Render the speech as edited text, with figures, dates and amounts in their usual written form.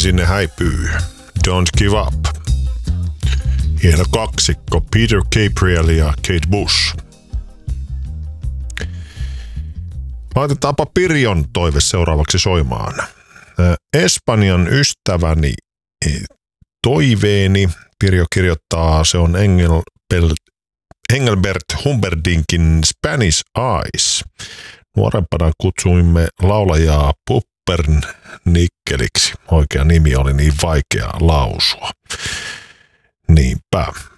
sinne häipyy. Don't Give Up. Hieno kaksikko Peter Gabriel ja Kate Bush. Laitetaanpa Pirjon toive seuraavaksi soimaan. Espanjan ystäväni toiveeni. Pirjo kirjoittaa, se on Engelbert Humperdinkin Spanish Eyes. Nuorempana kutsuimme laulajaa Pumpernickeliksi. Oikea nimi oli niin vaikea lausua. Niinpä.